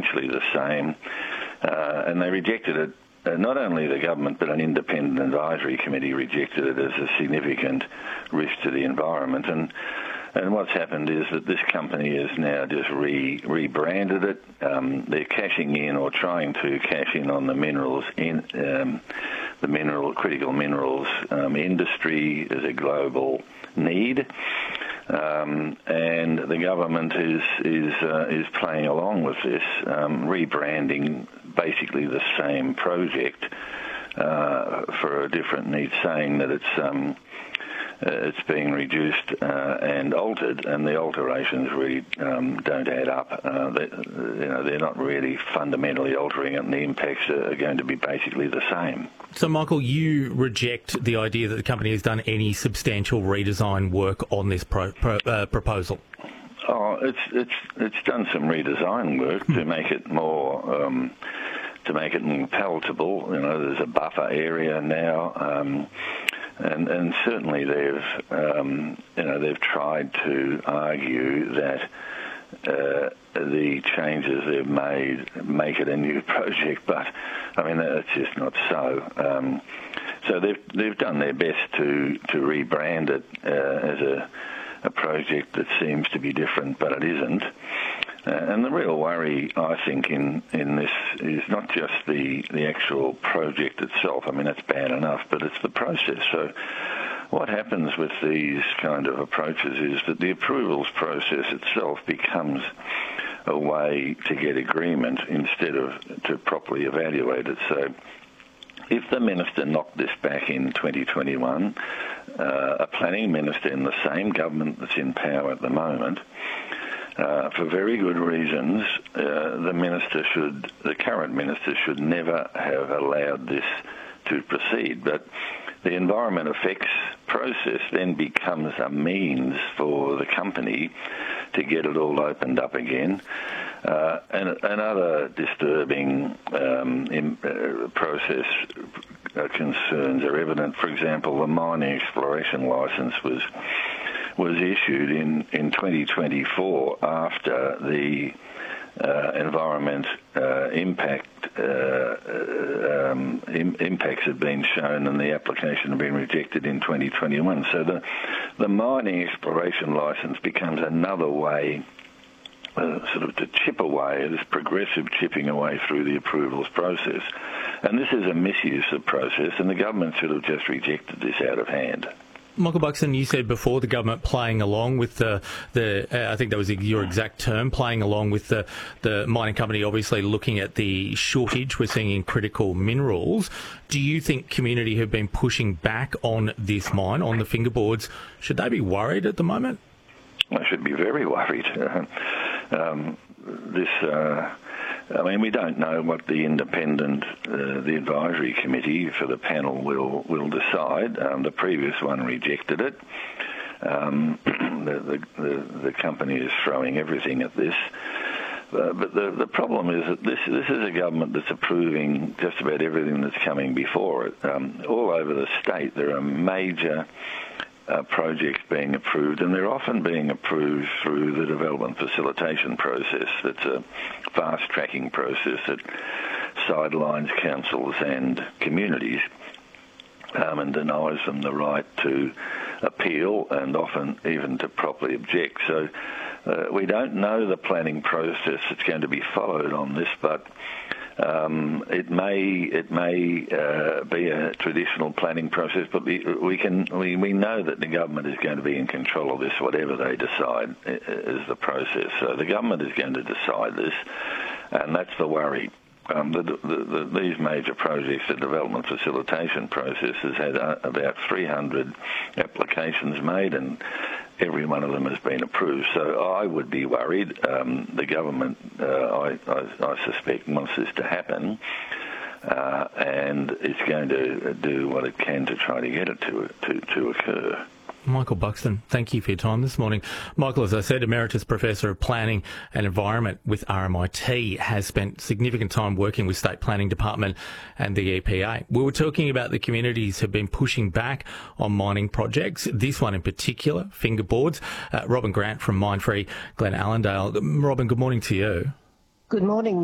essentially the same, and they rejected it. Not only the government, but an independent advisory committee rejected it as a significant risk to the environment. And what's happened is that this company has now just rebranded it. They're cashing in, or trying to cash in, on the minerals in the critical minerals industry as a global need. And the government is playing along with this, rebranding basically the same project for a different need, saying that it's being reduced and altered, and the alterations really don't add up. They're not really fundamentally altering it, and the impacts are going to be basically the same. So, Michael, you reject the idea that the company has done any substantial redesign work on this proposal? Oh, it's done some redesign work to make it more palatable. There's a buffer area now. And certainly they've tried to argue that the changes they've made make it a new project, but I mean that's just not so. So they've done their best to rebrand it as a project that seems to be different, but it isn't. And the real worry, I think, in this is not just the actual project itself. I mean, that's bad enough, but it's the process. So what happens with these kind of approaches is that the approvals process itself becomes a way to get agreement instead of to properly evaluate it. So if the minister knocked this back in 2021, a planning minister in the same government that's in power at the moment, for very good reasons, the current minister should never have allowed this to proceed. But the environment effects process then becomes a means for the company to get it all opened up again. And other disturbing process concerns are evident. For example, the mining exploration licence was issued in 2024 after the environment impacts had been shown and the application had been rejected in 2021. So the mining exploration licence becomes another way sort of to chip away, this progressive chipping away through the approvals process. And this is a misuse of process, and the government should have just rejected this out of hand. Michael Buxton, you said before the government playing along with the I think that was your exact term, playing along with the mining company, obviously looking at the shortage we're seeing in critical minerals. Do you think community have been pushing back on this mine, on the fingerboards? Should they be worried at the moment? I should be very worried. We don't know what the independent, the advisory committee for the panel will decide. The previous one rejected it. The company is throwing everything at this. But the problem is that this is a government that's approving just about everything that's coming before it. All over the state there are major projects being approved, and they're often being approved through the development facilitation process. It's a fast-tracking process that sidelines councils and communities and denies them the right to appeal and often even to properly object. So we don't know the planning process that's going to be followed on this, but it may be a traditional planning process, but we know that the government is going to be in control of this, whatever they decide is the process. So the government is going to decide this, and that's the worry. These major projects, the development facilitation process, has had about 300 applications made, and every one of them has been approved. So I would be worried. The government, I suspect, wants this to happen, and it's going to do what it can to try to get it to occur. Michael Buxton, thank you for your time this morning. Michael, as I said, Emeritus Professor of Planning and Environment with RMIT, has spent significant time working with State Planning Department and the EPA. We were talking about the communities have been pushing back on mining projects, this one in particular, fingerboards. Robin Grant from Mindfree Glen Allendale. Robin, good morning to you. Good morning.